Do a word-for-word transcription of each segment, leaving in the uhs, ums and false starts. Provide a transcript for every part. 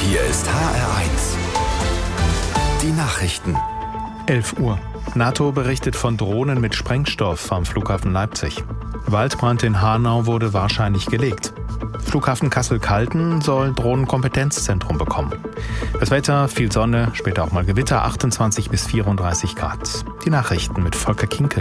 Hier ist H R eins. Die Nachrichten. elf Uhr. NATO berichtet von Drohnen mit Sprengstoff am Flughafen Leipzig. Waldbrand in Hanau wurde wahrscheinlich gelegt. Flughafen Kassel-Calden soll Drohnenkompetenzzentrum bekommen. Das Wetter, viel Sonne, später auch mal Gewitter, achtundzwanzig bis vierunddreißig Grad. Die Nachrichten mit Volker Kinkel.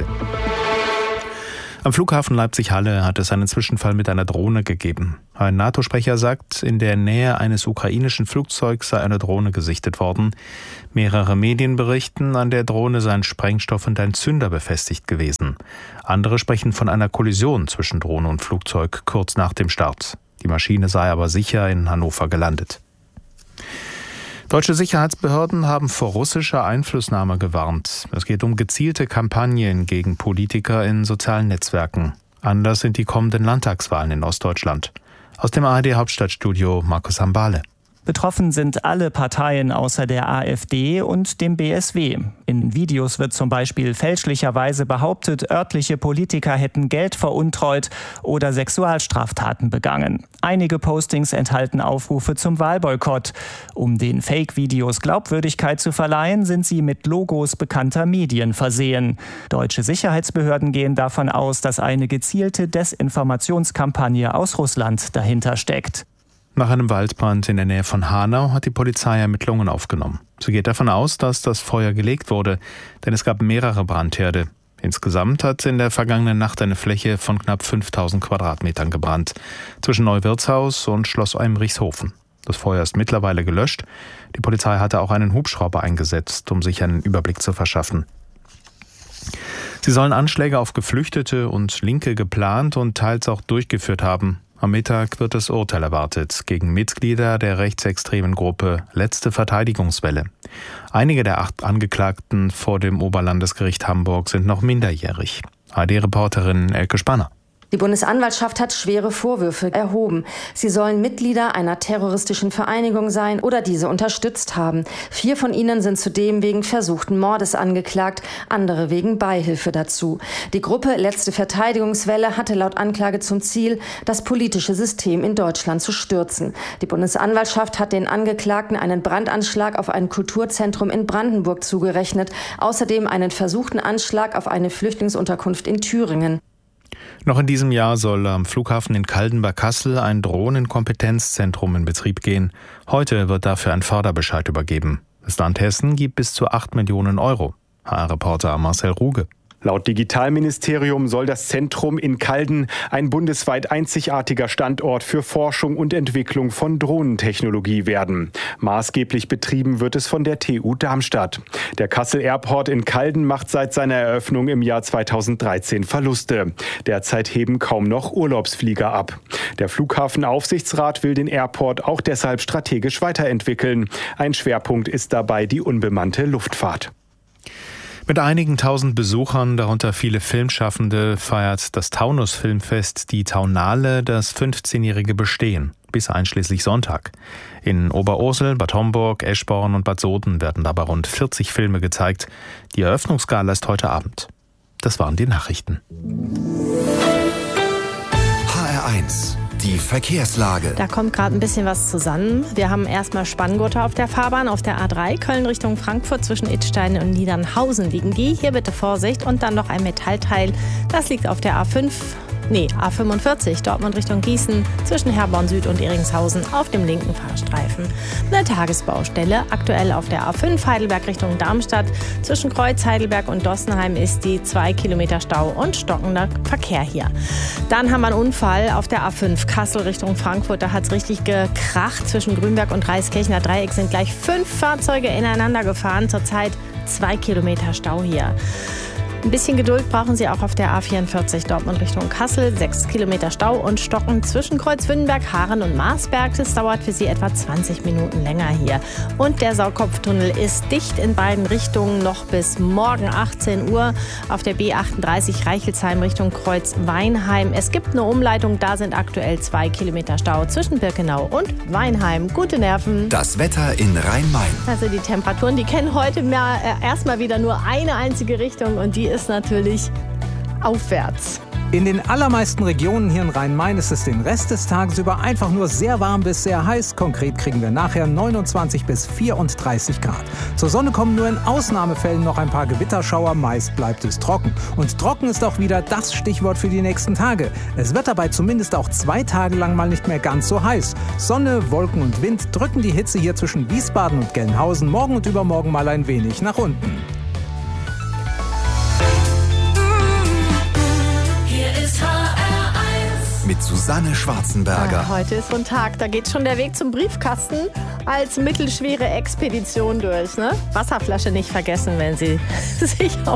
Am Flughafen Leipzig-Halle hat es einen Zwischenfall mit einer Drohne gegeben. Ein NATO-Sprecher sagt, in der Nähe eines ukrainischen Flugzeugs sei eine Drohne gesichtet worden. Mehrere Medien berichten, an der Drohne seien Sprengstoff und ein Zünder befestigt gewesen. Andere sprechen von einer Kollision zwischen Drohne und Flugzeug kurz nach dem Start. Die Maschine sei aber sicher in Hannover gelandet. Deutsche Sicherheitsbehörden haben vor russischer Einflussnahme gewarnt. Es geht um gezielte Kampagnen gegen Politiker in sozialen Netzwerken. Anlass sind die kommenden Landtagswahlen in Ostdeutschland. Aus dem A R D-Hauptstadtstudio Markus Hambale. Betroffen sind alle Parteien außer der AfD und dem B S W. In Videos wird zum Beispiel fälschlicherweise behauptet, örtliche Politiker hätten Geld veruntreut oder Sexualstraftaten begangen. Einige Postings enthalten Aufrufe zum Wahlboykott. Um den Fake-Videos Glaubwürdigkeit zu verleihen, sind sie mit Logos bekannter Medien versehen. Deutsche Sicherheitsbehörden gehen davon aus, dass eine gezielte Desinformationskampagne aus Russland dahinter steckt. Nach einem Waldbrand in der Nähe von Hanau hat die Polizei Ermittlungen aufgenommen. Sie geht davon aus, dass das Feuer gelegt wurde, denn es gab mehrere Brandherde. Insgesamt hat in der vergangenen Nacht eine Fläche von knapp fünftausend Quadratmetern gebrannt, zwischen Neuwirtshaus und Schloss Eimrichshofen. Das Feuer ist mittlerweile gelöscht. Die Polizei hatte auch einen Hubschrauber eingesetzt, um sich einen Überblick zu verschaffen. Sie sollen Anschläge auf Geflüchtete und Linke geplant und teils auch durchgeführt haben. Am Mittag wird das Urteil erwartet gegen Mitglieder der rechtsextremen Gruppe Letzte Verteidigungswelle. Einige der acht Angeklagten vor dem Oberlandesgericht Hamburg sind noch minderjährig. A R D-Reporterin Elke Spanner. Die Bundesanwaltschaft hat schwere Vorwürfe erhoben. Sie sollen Mitglieder einer terroristischen Vereinigung sein oder diese unterstützt haben. Vier von ihnen sind zudem wegen versuchten Mordes angeklagt, andere wegen Beihilfe dazu. Die Gruppe Letzte Verteidigungswelle hatte laut Anklage zum Ziel, das politische System in Deutschland zu stürzen. Die Bundesanwaltschaft hat den Angeklagten einen Brandanschlag auf ein Kulturzentrum in Brandenburg zugerechnet, außerdem einen versuchten Anschlag auf eine Flüchtlingsunterkunft in Thüringen. Noch in diesem Jahr soll am Flughafen in Calden bei Kassel ein Drohnenkompetenzzentrum in Betrieb gehen. Heute wird dafür ein Förderbescheid übergeben. Das Land Hessen gibt bis zu acht Millionen Euro. H R-Reporter Marcel Ruge. Laut Digitalministerium soll das Zentrum in Calden ein bundesweit einzigartiger Standort für Forschung und Entwicklung von Drohnentechnologie werden. Maßgeblich betrieben wird es von der T U Darmstadt. Der Kassel Airport in Calden macht seit seiner Eröffnung im Jahr zweitausenddreizehn Verluste. Derzeit heben kaum noch Urlaubsflieger ab. Der Flughafenaufsichtsrat will den Airport auch deshalb strategisch weiterentwickeln. Ein Schwerpunkt ist dabei die unbemannte Luftfahrt. Mit einigen tausend Besuchern, darunter viele Filmschaffende, feiert das Taunus Filmfest die Taunale das fünfzehnjährige Bestehen, bis einschließlich Sonntag. In Oberursel, Bad Homburg, Eschborn und Bad Soden werden dabei rund vierzig Filme gezeigt. Die Eröffnungsgala ist heute Abend. Das waren die Nachrichten. H R eins. Die Verkehrslage. Da kommt gerade ein bisschen was zusammen. Wir haben erstmal Spanngurte auf der Fahrbahn. Auf der A drei Köln Richtung Frankfurt zwischen Idstein und Niedernhausen liegen die. Hier bitte Vorsicht. Und dann noch ein Metallteil. Das liegt auf der A fünf. Nee, A fünfundvierzig, Dortmund Richtung Gießen, zwischen Herborn Süd und Eringshausen auf dem linken Fahrstreifen. Eine Tagesbaustelle, aktuell auf der A fünf Heidelberg Richtung Darmstadt. Zwischen Kreuz, Heidelberg und Dossenheim ist die zwei Kilometer Stau und stockender Verkehr hier. Dann haben wir einen Unfall auf der A fünf Kassel Richtung Frankfurt. Da hat es richtig gekracht. Zwischen Grünberg und Reiskirchner Dreieck sind gleich fünf Fahrzeuge ineinander gefahren. Zurzeit zwei Kilometer Stau hier. Ein bisschen Geduld brauchen Sie auch auf der A vierundvierzig Dortmund Richtung Kassel. Sechs Kilometer Stau und Stocken zwischen Kreuzwindenberg, Haaren und Marsberg. Das dauert für Sie etwa zwanzig Minuten länger hier. Und der Saukopftunnel ist dicht in beiden Richtungen noch bis morgen achtzehn Uhr. Auf der B achtunddreißig Reichelsheim Richtung Kreuz-Weinheim. Es gibt eine Umleitung, da sind aktuell zwei Kilometer Stau zwischen Birkenau und Weinheim. Gute Nerven. Das Wetter in Rhein-Main. Also die Temperaturen, die kennen heute mal, äh, erstmal wieder nur eine einzige Richtung und die ist natürlich aufwärts. In den allermeisten Regionen hier in Rhein-Main ist es den Rest des Tages über einfach nur sehr warm bis sehr heiß. Konkret kriegen wir nachher neunundzwanzig bis vierunddreißig Grad. Zur Sonne kommen nur in Ausnahmefällen noch ein paar Gewitterschauer. Meist bleibt es trocken. Und trocken ist auch wieder das Stichwort für die nächsten Tage. Es wird dabei zumindest auch zwei Tage lang mal nicht mehr ganz so heiß. Sonne, Wolken und Wind drücken die Hitze hier zwischen Wiesbaden und Gelnhausen morgen und übermorgen mal ein wenig nach unten. Mit Susanne Schwarzenberger. Ah, heute ist so ein Tag, da geht schon der Weg zum Briefkasten als mittelschwere Expedition durch. Ne? Wasserflasche nicht vergessen, wenn Sie sich auf